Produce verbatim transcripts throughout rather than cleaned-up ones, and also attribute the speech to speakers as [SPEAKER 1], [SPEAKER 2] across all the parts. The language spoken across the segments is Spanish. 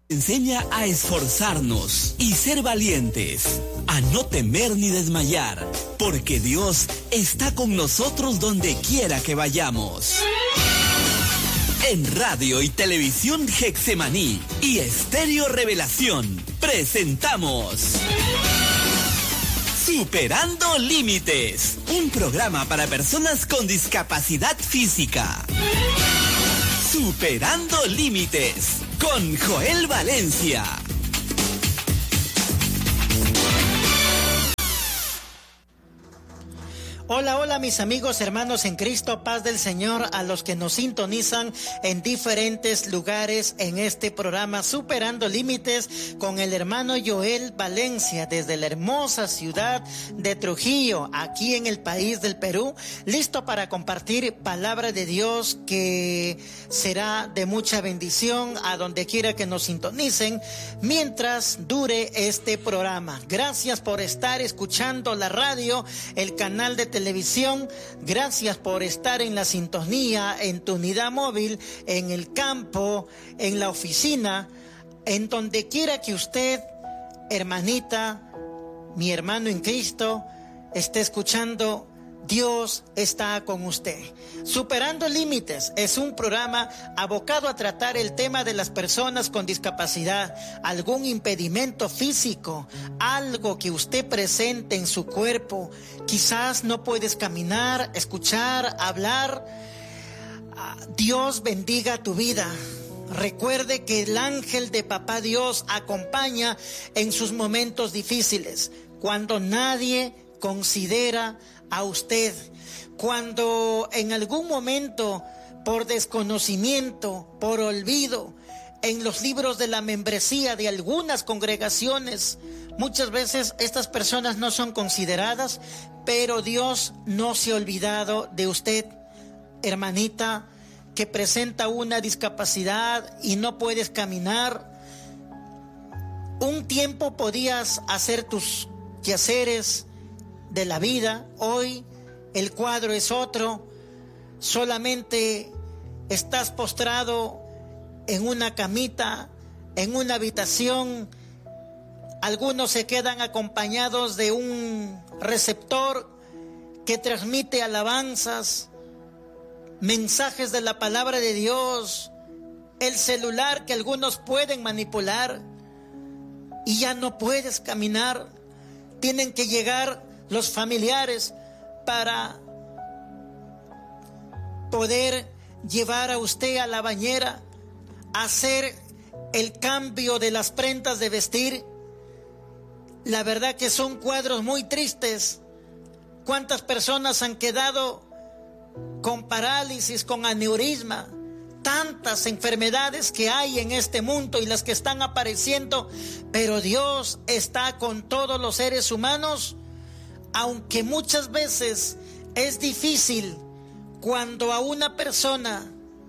[SPEAKER 1] Enseña a esforzarnos y ser valientes, a no temer ni desmayar, porque Dios está con nosotros donde quiera que vayamos. En Radio y Televisión Getsemaní y Estéreo Revelación presentamos Superando Límites, un programa para personas con discapacidad física. Superando Límites, con Joel Valencia.
[SPEAKER 2] Hola, hola mis amigos, hermanos en Cristo, paz del Señor a los que nos sintonizan en diferentes lugares en este programa Superando Límites con el hermano Joel Valencia desde la hermosa ciudad de Trujillo, aquí en el país del Perú, listo para compartir palabra de Dios que será de mucha bendición a donde quiera que nos sintonicen mientras dure este programa. Gracias por estar escuchando la radio, el canal de televisión televisión, gracias por estar en la sintonía, en tu unidad móvil, en el campo, en la oficina, en donde quiera que usted, hermanita, mi hermano en Cristo, esté escuchando. Dios está con usted. Superando Límites es un programa abocado a tratar el tema de las personas con discapacidad, algún impedimento físico, algo que usted presente en su cuerpo. Quizás no puedes caminar, escuchar, hablar. Dios bendiga tu vida. Recuerde que el ángel de Papá Dios acompaña en sus momentos difíciles, cuando nadie considera a usted, cuando en algún momento, por desconocimiento, por olvido, en los libros de la membresía de algunas congregaciones, muchas veces estas personas no son consideradas, pero Dios no se ha olvidado de usted, hermanita, que presenta una discapacidad y no puedes caminar. Un tiempo podías hacer tus quehaceres de la vida, hoy el cuadro es otro, solamente estás postrado en una camita, en una habitación. Algunos se quedan acompañados de un receptor que transmite alabanzas, mensajes de la palabra de Dios, el celular que algunos pueden manipular y ya no puedes caminar. Tienen que llegar los familiares para poder llevar a usted a la bañera, hacer el cambio de las prendas de vestir. La verdad que son cuadros muy tristes. ¿Cuántas personas han quedado con parálisis, con aneurisma? Tantas enfermedades que hay en este mundo y las que están apareciendo, pero Dios está con todos los seres humanos. Aunque muchas veces es difícil cuando a una persona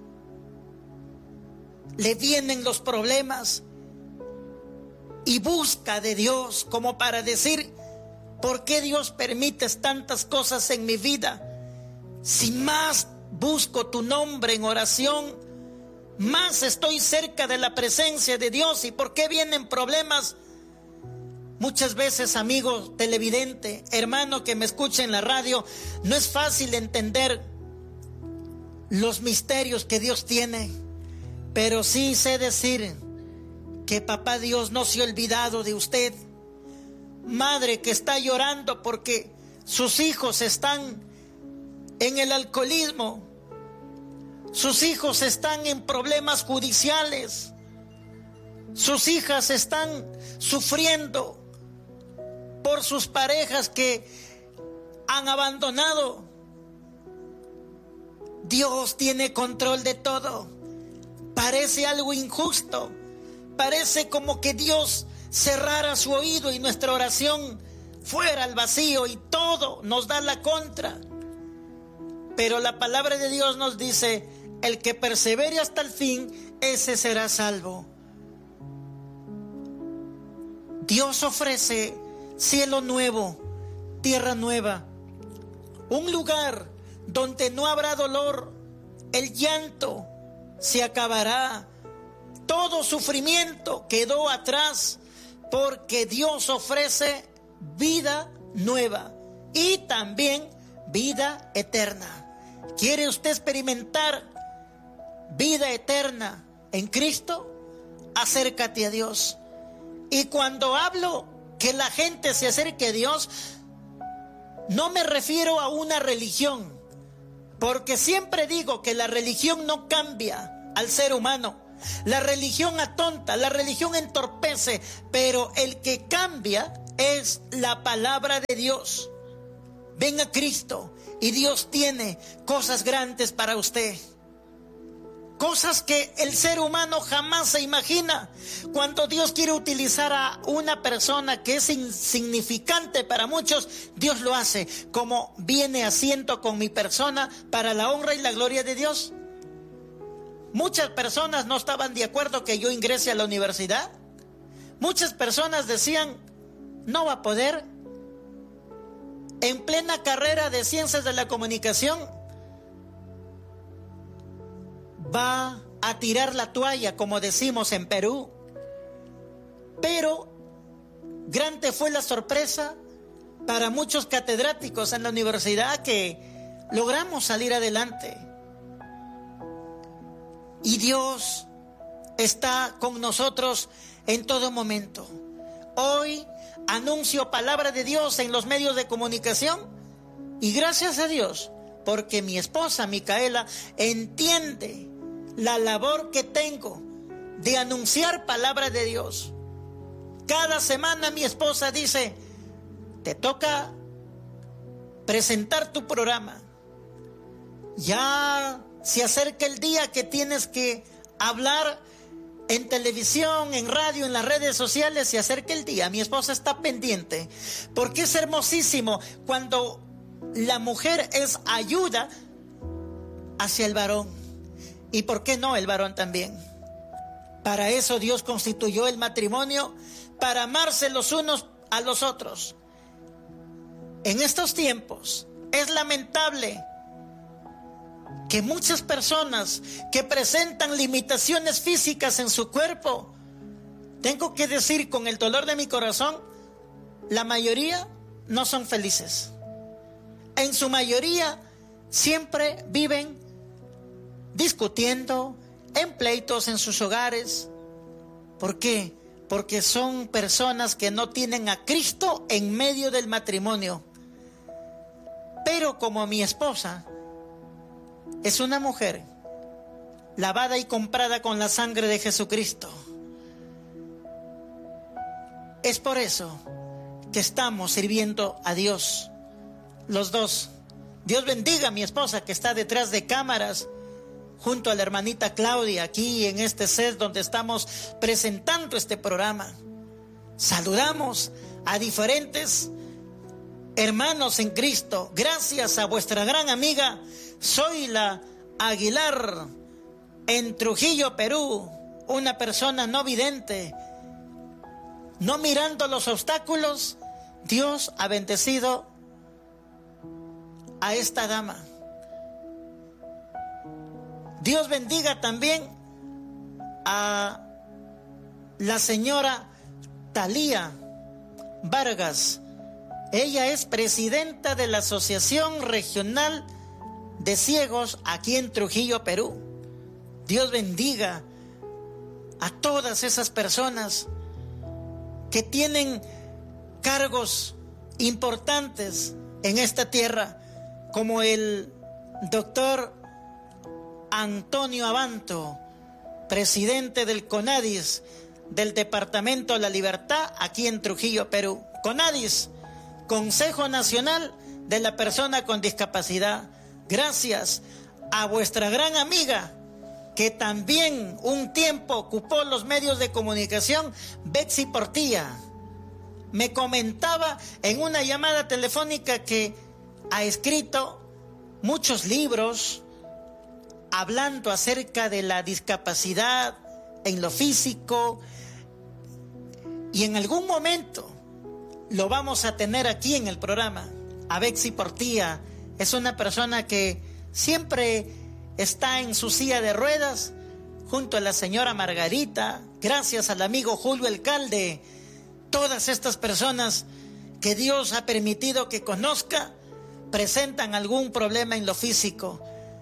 [SPEAKER 2] le vienen los problemas y busca de Dios como para decir, ¿por qué Dios permites tantas cosas en mi vida? Si más busco tu nombre en oración, más estoy cerca de la presencia de Dios. ¿Y por qué vienen problemas? Muchas veces, amigo televidente, hermano que me escucha en la radio, no es fácil entender los misterios que Dios tiene, pero sí sé decir que Papá Dios no se ha olvidado de usted. Madre que está llorando porque sus hijos están en el alcoholismo, sus hijos están en problemas judiciales, sus hijas están sufriendo por sus parejas que han abandonado. Dios tiene control de todo. Parece algo injusto, parece como que Dios cerrara su oído y nuestra oración fuera al vacío y todo nos da la contra. Pero la palabra de Dios nos dice, el que persevere hasta el fin, ese será salvo. Dios ofrece cielo nuevo, tierra nueva, un lugar donde no habrá dolor, el llanto se acabará, todo sufrimiento quedó atrás, porque Dios ofrece vida nueva y también vida eterna. ¿Quiere usted experimentar vida eterna en Cristo? Acércate a Dios. Y cuando hablo que la gente se acerque a Dios, no me refiero a una religión, porque siempre digo que la religión no cambia al ser humano. La religión atonta, la religión entorpece, pero el que cambia es la palabra de Dios. Ven a Cristo y Dios tiene cosas grandes para usted. Cosas que el ser humano jamás se imagina. Cuando Dios quiere utilizar a una persona que es insignificante para muchos, Dios lo hace, como viene haciendo con mi persona, para la honra y la gloria de Dios. Muchas personas no estaban de acuerdo que yo ingrese a la universidad. Muchas personas decían, no va a poder. En plena carrera de ciencias de la comunicación, va a tirar la toalla, como decimos en Perú. Pero grande fue la sorpresa para muchos catedráticos en la universidad, que logramos salir adelante. Y Dios está con nosotros en todo momento. Hoy anuncio palabra de Dios en los medios de comunicación, y gracias a Dios, porque mi esposa Micaela entiende la labor que tengo de anunciar palabra de Dios. Cada semana mi esposa dice, te toca presentar tu programa. Ya se acerca el día que tienes que hablar en televisión, en radio, en las redes sociales. Se acerca el día. Mi esposa está pendiente, porque es hermosísimo cuando la mujer es ayuda hacia el varón. ¿Y por qué no el varón también? Para eso Dios constituyó el matrimonio, para amarse los unos a los otros. En estos tiempos es lamentable que muchas personas que presentan limitaciones físicas en su cuerpo, tengo que decir con el dolor de mi corazón, la mayoría no son felices. En su mayoría siempre viven discutiendo, en pleitos en sus hogares. ¿Por qué? Porque son personas que no tienen a Cristo en medio del matrimonio. Pero como mi esposa es una mujer lavada y comprada con la sangre de Jesucristo, es por eso que estamos sirviendo a Dios, los dos. Dios bendiga a mi esposa, que está detrás de cámaras, junto a la hermanita Claudia, aquí en este set donde estamos presentando este programa. Saludamos a diferentes hermanos en Cristo, gracias a vuestra gran amiga Zoila Aguilar, en Trujillo, Perú, una persona no vidente. No mirando los obstáculos, Dios ha bendecido a esta dama. Dios bendiga también a la señora Talía Vargas. Ella es presidenta de la Asociación Regional de Ciegos aquí en Trujillo, Perú. Dios bendiga a todas esas personas que tienen cargos importantes en esta tierra, como el doctor Antonio Abanto, presidente del CONADIS, del Departamento de la Libertad, aquí en Trujillo, Perú. CONADIS, Consejo Nacional de la Persona con Discapacidad. Gracias a vuestra gran amiga, que también un tiempo ocupó los medios de comunicación, Betsy Portilla. Me comentaba en una llamada telefónica que ha escrito muchos libros hablando acerca de la discapacidad en lo físico, y en algún momento lo vamos a tener aquí en el programa. A Betsy Portilla es una persona que siempre está en su silla de ruedas, junto a la señora Margarita, gracias al amigo Julio Alcalde, todas estas personas que Dios ha permitido que conozca, presentan algún problema en lo físico.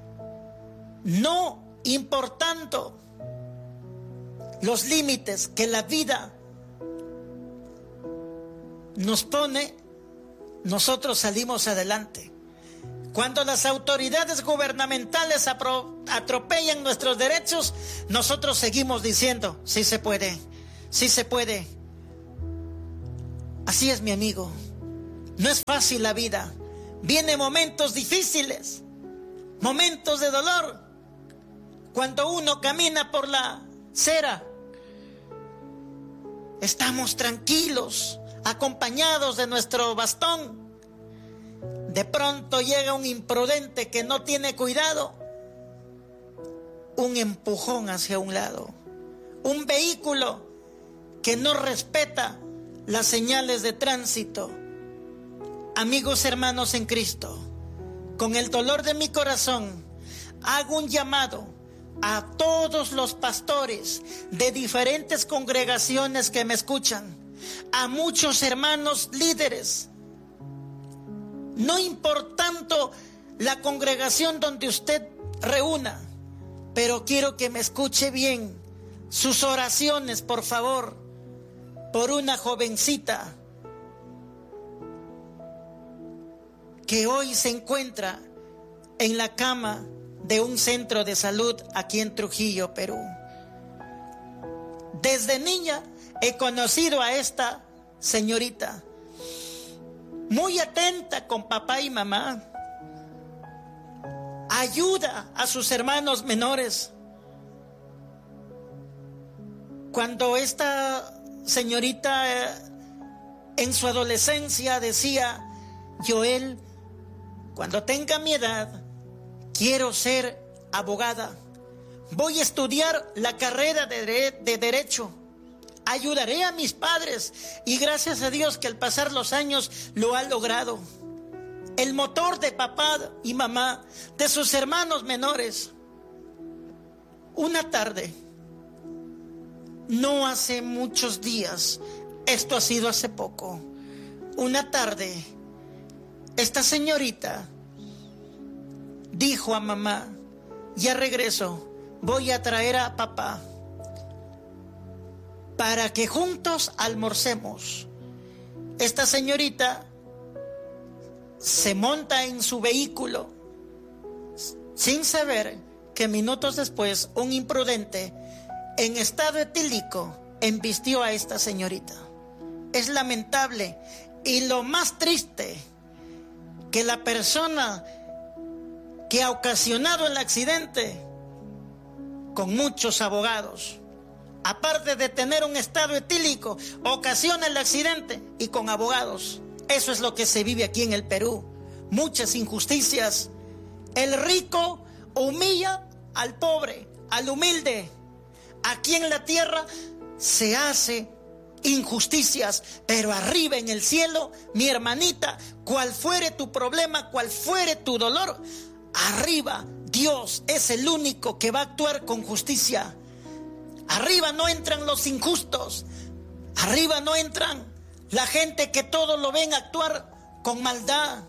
[SPEAKER 2] No importando los límites que la vida nos pone, nosotros salimos adelante. Cuando las autoridades gubernamentales atropellan nuestros derechos, nosotros seguimos diciendo, sí se puede, sí se puede. Así es, mi amigo. No es fácil la vida. Vienen momentos difíciles, momentos de dolor. Cuando uno camina por la acera, estamos tranquilos, acompañados de nuestro bastón. De pronto llega un imprudente que no tiene cuidado, un empujón hacia un lado, un vehículo que no respeta las señales de tránsito. Amigos, hermanos en Cristo, con el dolor de mi corazón, hago un llamado a todos los pastores de diferentes congregaciones que me escuchan, a muchos hermanos líderes, no importando la congregación donde usted reúna, pero quiero que me escuche bien. Sus oraciones, por favor, por una jovencita que hoy se encuentra en la cama de un centro de salud aquí en Trujillo, Perú. Desde niña he conocido a esta señorita, muy atenta con papá y mamá, ayuda a sus hermanos menores. Cuando esta señorita eh, en su adolescencia decía, Joel, cuando tenga mi edad, quiero ser abogada, voy a estudiar la carrera de, de, de Derecho, ayudaré a mis padres, y gracias a Dios que al pasar los años lo ha logrado. El motor de papá y mamá, de sus hermanos menores. Una tarde, no hace muchos días, esto ha sido hace poco, una tarde, esta señorita dijo a mamá, ya regreso, voy a traer a papá para que juntos almorcemos. Esta señorita se monta en su vehículo sin saber que minutos después un imprudente en estado etílico embistió a esta señorita. Es lamentable, y lo más triste, que la persona que ha ocasionado el accidente, con muchos abogados, aparte de tener un estado etílico, ocasiona el accidente y con abogados. Eso es lo que se vive aquí en el Perú. Muchas injusticias. El rico humilla al pobre, al humilde. Aquí en la tierra se hace injusticias, pero arriba en el cielo, mi hermanita, cual fuere tu problema, cual fuere tu dolor, arriba Dios es el único que va a actuar con justicia. Arriba no entran los injustos, arriba no entran la gente que todo lo ven actuar con maldad.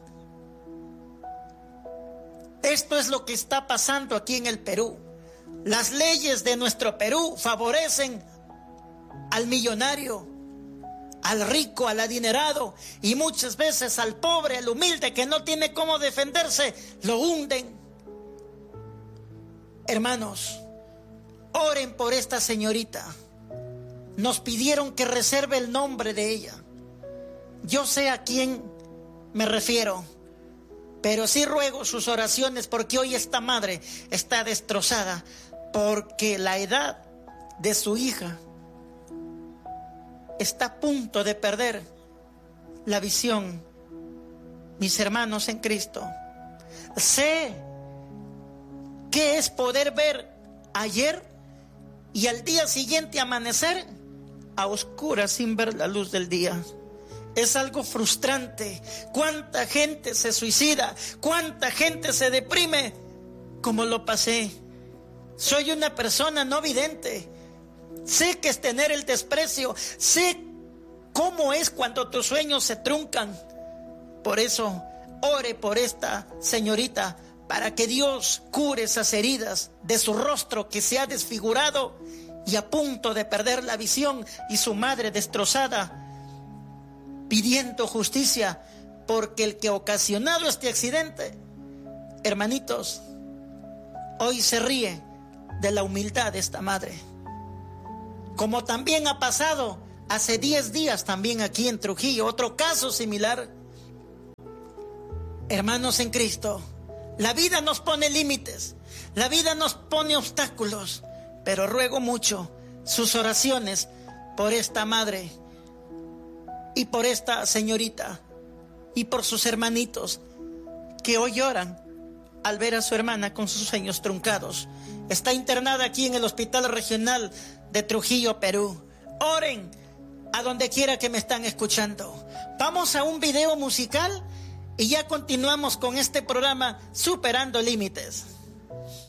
[SPEAKER 2] Esto es lo que está pasando aquí en el Perú. Las leyes de nuestro Perú favorecen al millonario, al rico, al adinerado, y muchas veces al pobre, al humilde que no tiene cómo defenderse, lo hunden. Hermanos, oren por esta señorita. Nos pidieron que reserve el nombre de ella. Yo sé a quién me refiero, pero sí ruego sus oraciones, porque hoy esta madre está destrozada, porque la edad de su hija está a punto de perder la visión. Mis hermanos en Cristo, sé qué es poder ver ayer y al día siguiente amanecer a oscuras sin ver la luz del día. Es algo frustrante. Cuánta gente se suicida, cuánta gente se deprime, como lo pasé. soy una persona no vidente. Sé que es tener el desprecio. Sé cómo es cuando tus sueños se truncan. Por eso, ore por esta señorita para que Dios cure esas heridas de su rostro que se ha desfigurado y a punto de perder la visión, y su madre destrozada, pidiendo justicia porque el que ha ocasionado este accidente, hermanitos, hoy se ríe de la humildad de esta madre. Como también ha pasado hace diez días también aquí en Trujillo, otro caso similar. Hermanos en Cristo, la vida nos pone límites, la vida nos pone obstáculos, pero ruego mucho sus oraciones por esta madre y por esta señorita y por sus hermanitos que hoy lloran al ver a su hermana con sus sueños truncados. Está internada aquí en el Hospital Regional de Trujillo, Perú. Oren a donde quiera que me están escuchando. Vamos a un video musical y ya continuamos con este programa Superando Límites.